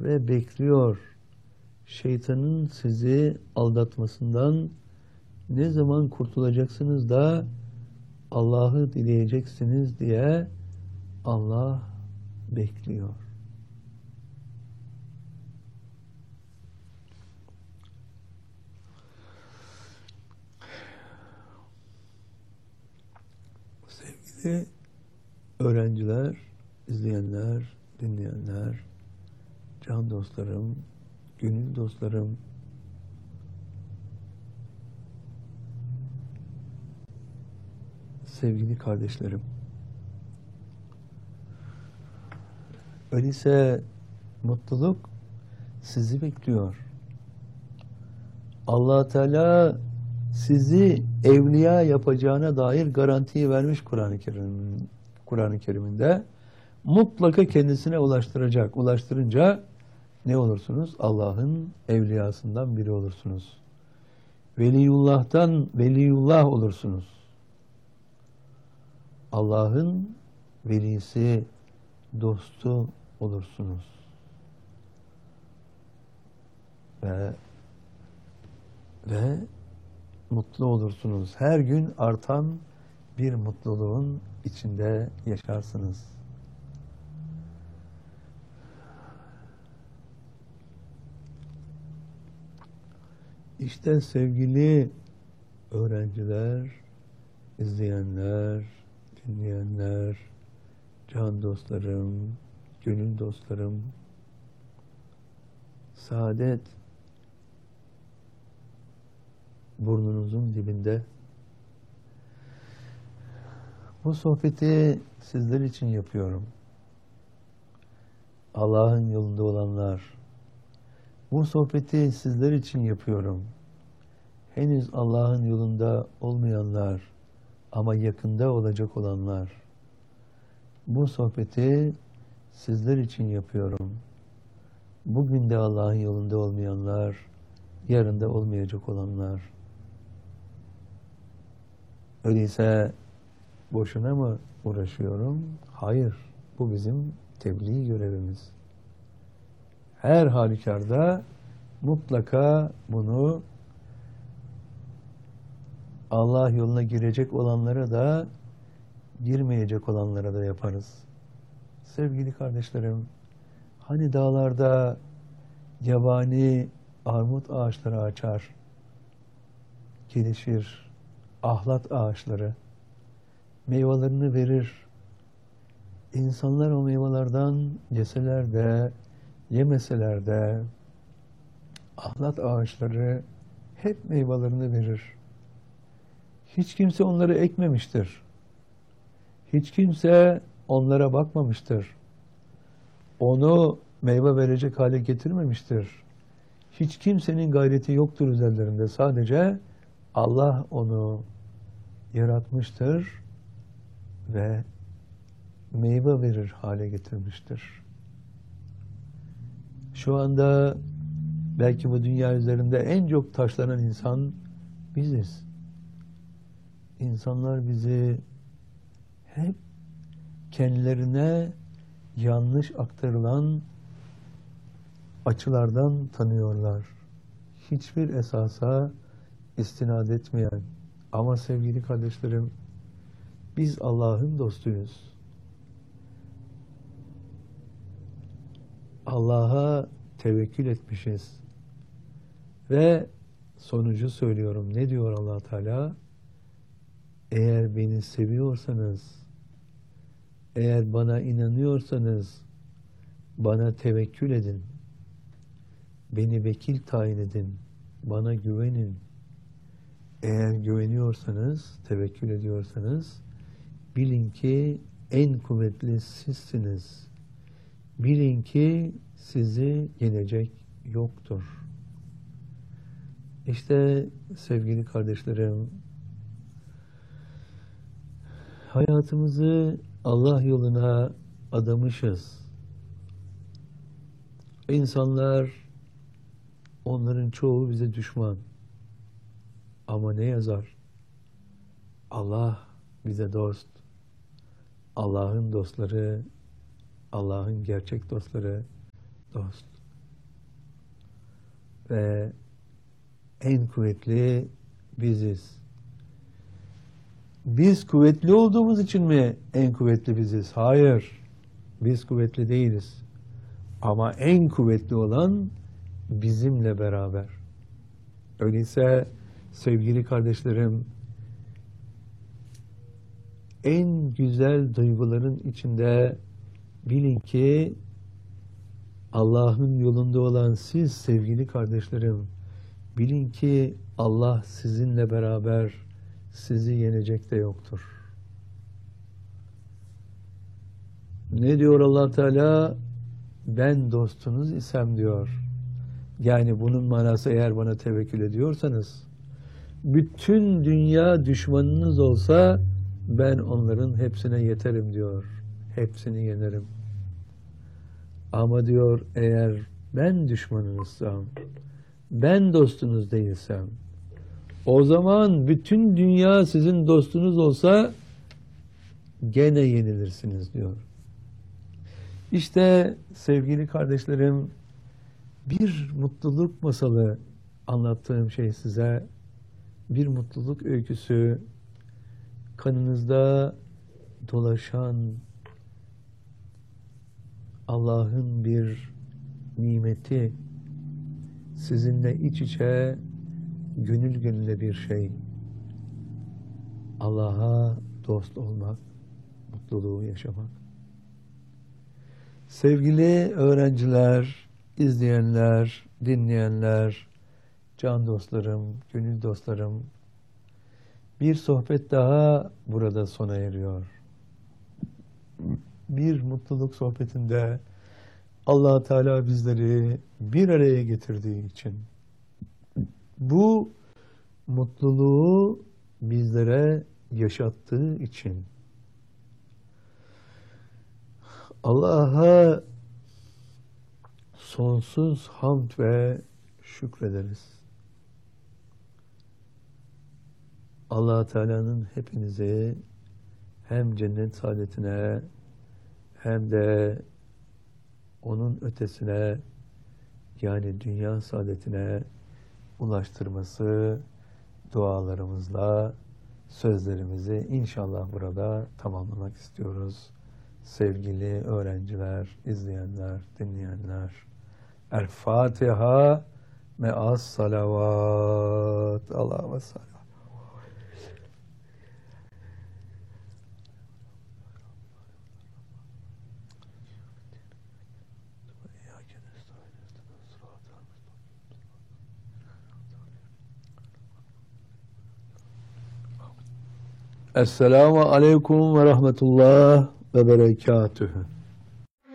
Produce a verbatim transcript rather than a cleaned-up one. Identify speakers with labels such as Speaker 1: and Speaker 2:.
Speaker 1: ve bekliyor. Şeytanın sizi aldatmasından ne zaman kurtulacaksınız da Allah'ı dileyeceksiniz diye Allah bekliyor. Sevgili öğrenciler, izleyenler, dinleyenler, can dostlarım, gönül dostlarım, sevgili kardeşlerim. Öyleyse mutluluk sizi bekliyor. Allah Teala sizi evliya yapacağına dair garantiyi vermiş Kur'an-ı Kerim, Kur'an-ı Kerim'inde. Mutlaka kendisine ulaştıracak. Ulaştırınca ne olursunuz? Allah'ın evliyasından biri olursunuz. Veliyullah'tan veliyullah olursunuz. Allah'ın velisi, dostu olursunuz. Ve ve mutlu olursunuz. Her gün artan bir mutluluğun içinde yaşarsınız. İşte sevgili öğrenciler, izleyenler, dinleyenler, can dostlarım, gönül dostlarım, saadet burnunuzun dibinde. Bu sohbeti sizler için yapıyorum. Allah'ın yolunda olanlar. Bu sohbeti sizler için yapıyorum. Henüz Allah'ın yolunda olmayanlar ama yakında olacak olanlar. Bu sohbeti sizler için yapıyorum. Bugün de Allah'ın yolunda olmayanlar, yarın da olmayacak olanlar. Öyleyse boşuna mı uğraşıyorum? Hayır, bu bizim tebliğ görevimiz. Her halükarda mutlaka bunu Allah yoluna girecek olanlara da girmeyecek olanlara da yaparız. Sevgili kardeşlerim, hani dağlarda yabani armut ağaçları açar, gelişir, ahlat ağaçları, meyvelerini verir. İnsanlar o meyvelerden yeseler de, yemeseler de, ahlat ağaçları hep meyvelerini verir. Hiç kimse onları ekmemiştir. Hiç kimse onlara bakmamıştır. Onu meyve verecek hale getirmemiştir. Hiç kimsenin gayreti yoktur üzerlerinde. Sadece Allah onu yaratmıştır ve meyve verir hale getirmiştir. Şu anda belki bu dünya üzerinde en çok taşlanan insan biziz. İnsanlar bizi hep kendilerine yanlış aktarılan açılardan tanıyorlar. Hiçbir esasa istinad etmeyen. Ama sevgili kardeşlerim, biz Allah'ın dostuyuz. Allah'a tevekkül etmişiz. Ve sonucu söylüyorum. Ne diyor Allah Teala? Eğer beni seviyorsanız, eğer bana inanıyorsanız, bana tevekkül edin. Beni vekil tayin edin. Bana güvenin. Eğer güveniyorsanız, tevekkül ediyorsanız, bilin ki en kuvvetli sizsiniz. Bilin ki sizi yenecek yoktur. İşte sevgili kardeşlerim, hayatımızı Allah yoluna adamışız. İnsanlar, onların çoğu bize düşman. Ama ne yazar? Allah bize dost. Allah'ın dostları, Allah'ın gerçek dostları dost. ve en kuvvetli biziz. Biz kuvvetli olduğumuz için mi en kuvvetli biziz? Hayır. Biz kuvvetli değiliz. Ama en kuvvetli olan bizimle beraber. Öyleyse sevgili kardeşlerim, en güzel duyguların içinde bilin ki Allah'ın yolunda olan siz sevgili kardeşlerim, bilin ki Allah sizinle beraber, sizi yenecek de yoktur. Ne diyor Allah Teala? Ben dostunuz isem diyor. Yani bunun manası, eğer bana tevekkül ediyorsanız, bütün dünya düşmanınız olsa ben onların hepsine yeterim diyor. Hepsini yenerim. Ama diyor, eğer ben düşmanınızsam, ben dostunuz değilsem, o zaman bütün dünya sizin dostunuz olsa gene yenilirsiniz diyor. İşte sevgili kardeşlerim, bir mutluluk masalı anlattığım şey size, bir mutluluk öyküsü, kanınızda dolaşan Allah'ın bir nimeti, sizinle iç içe, gönül gönüle bir şey. Allah'a dost olmak, mutluluğu yaşamak. Sevgili öğrenciler, izleyenler, dinleyenler, can dostlarım, gönül dostlarım, bir sohbet daha burada sona eriyor. Bir mutluluk sohbetinde Allah Teala bizleri bir araya getirdiği için, bu mutluluğu bizlere yaşattığı için Allah'a sonsuz hamd ve şükrederiz. Allah Teala'nın hepinizi hem cennet saadetine hem de onun ötesine, yani dünya saadetine ulaştırması dualarımızla sözlerimizi inşallah burada tamamlamak istiyoruz. Sevgili öğrenciler, izleyenler, dinleyenler, El Fatiha me'as salavat. Allah'a salli. Esselamu aleyküm ve rahmetullah ve berekatühü.